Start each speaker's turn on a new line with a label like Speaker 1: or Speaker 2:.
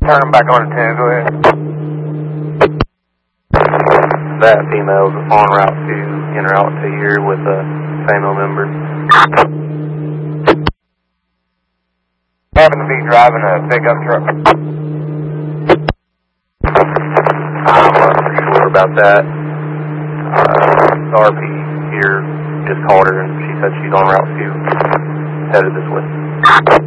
Speaker 1: Turn back on to 10, go ahead.
Speaker 2: That female's en route to, en route to here with a female member.
Speaker 1: Happen to be driving a pickup truck.
Speaker 2: I'm not for sure about that. RP here just called her and she said she's en route to headed this way.